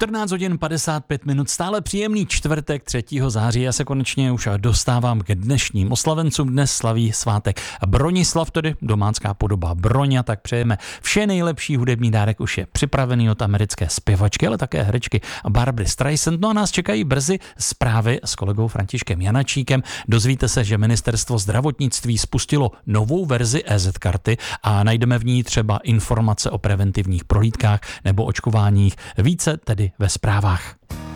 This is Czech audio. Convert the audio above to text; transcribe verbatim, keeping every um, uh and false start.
čtrnáct hodin padesát pět minut, stále příjemný čtvrtek třetího září. Já se konečně už dostávám k dnešním oslavencům. Dnes slaví svátek Bronislav, tedy domácká podoba Broňa, tak přejeme vše nejlepší. Hudební dárek už je připravený od americké zpěvačky, ale také herečky Barbry Streisand. No a nás čekají brzy zprávy s kolegou Františkem Janačíkem. Dozvíte se, že ministerstvo zdravotnictví spustilo novou verzi é zet karty a najdeme v ní třeba informace o preventivních prohlídkách nebo očkováních. Více tedy ve zprávách.